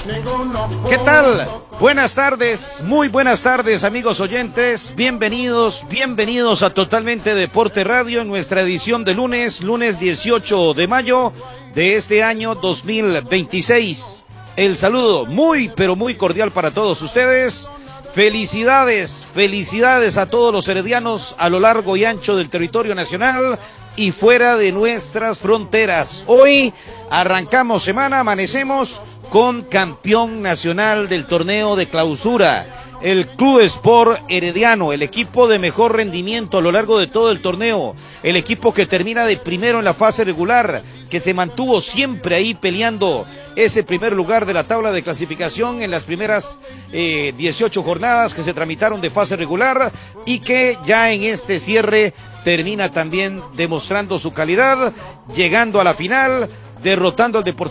¿Qué tal? Buenas tardes, muy buenas tardes, amigos oyentes. Bienvenidos a Totalmente Deporte Radio en nuestra edición de lunes 18 de mayo de este año 2026. El saludo muy, pero muy cordial para todos ustedes. Felicidades a todos los heredianos a lo largo y ancho del territorio nacional y fuera de nuestras fronteras. Hoy arrancamos semana, amanecemos con campeón nacional del torneo de clausura, el Club Sport Herediano, el equipo de mejor rendimiento a lo largo de todo el torneo, el equipo que termina de primero en la fase regular, que se mantuvo siempre ahí peleando ese primer lugar de la tabla de clasificación en las primeras 18 jornadas que se tramitaron de fase regular y que ya en este cierre termina también demostrando su calidad, llegando a la final, derrotando al Deportivo